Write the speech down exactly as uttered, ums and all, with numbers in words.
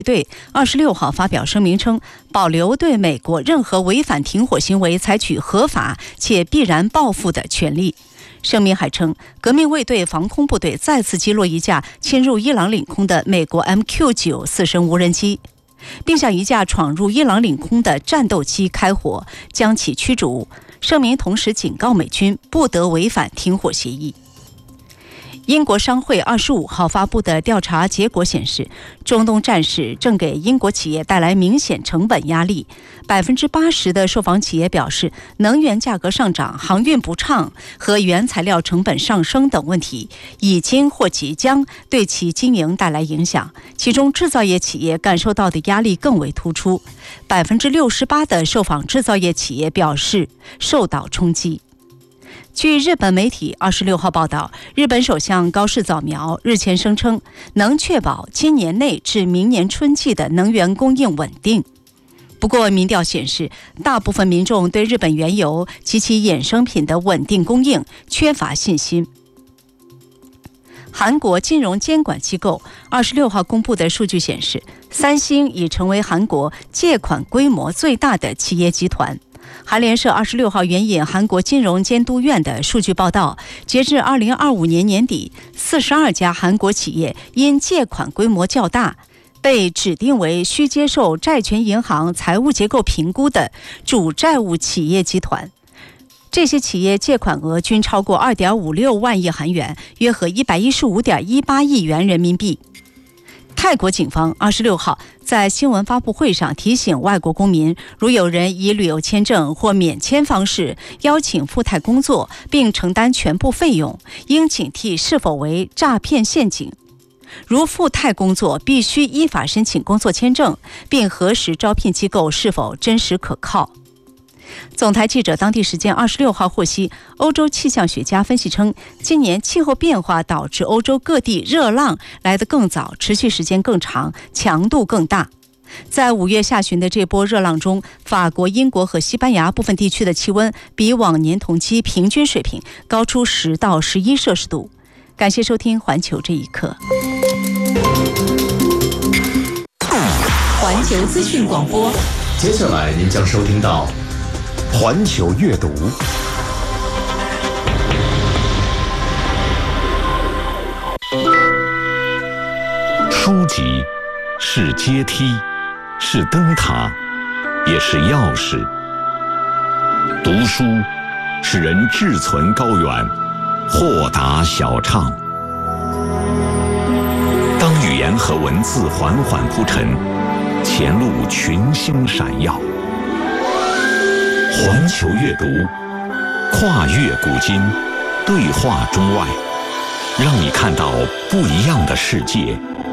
队二十六号发表声明称，保留对美国任何违反停火行为采取合法且必然报复的权利。声明还称，革命卫队防空部队再次击落一架侵入伊朗领空的美国 M Q 九 四声无人机，并向一架闯入伊朗领空的战斗机开火，将其驱逐。声明同时警告美军不得违反停火协议。英国商会二十五号发布的调查结果显示，中东战事正给英国企业带来明显成本压力。百分之八十的受访企业表示，能源价格上涨、航运不畅和原材料成本上升等问题已经或即将对其经营带来影响。其中，制造业企业感受到的压力更为突出。百分之六十八的受访制造业企业表示受到冲击。据日本媒体二十六号报道，日本首相高市早苗日前声称，能确保今年内至明年春季的能源供应稳定。不过，民调显示，大部分民众对日本原油及其衍生品的稳定供应缺乏信心。韩国金融监管机构二十六号公布的数据显示，三星已成为韩国借款规模最大的企业集团。韩联社二十六号援引韩国金融监督院的数据报道，截至二零二五年年底，四十二家韩国企业因借款规模较大，被指定为需接受债权银行财务结构评估的主债务企业集团。这些企业借款额均超过 二点五六万亿韩元，约合 一百一十五点一八亿元人民币。泰国警方二十六号在新闻发布会上提醒外国公民，如有人以旅游签证或免签方式邀请赴泰工作并承担全部费用，应警惕是否为诈骗陷阱。如赴泰工作，必须依法申请工作签证，并核实招聘机构是否真实可靠。总台记者当地时间二十六号获悉，欧洲气象学家分析称，今年气候变化导致欧洲各地热浪来得更早，持续时间更长，强度更大。在五月下旬的这波热浪中，法国、英国和西班牙部分地区的气温比往年同期平均水平高出十到十一摄氏度。感谢收听环球这一刻。 环球资讯广播， 接下来您将收听到环球阅读。书籍是阶梯，是灯塔，也是钥匙。读书使人志存高远，豁达小畅。当语言和文字缓缓铺陈，前路群星闪耀。环球阅读，跨越古今，对话中外，让你看到不一样的世界，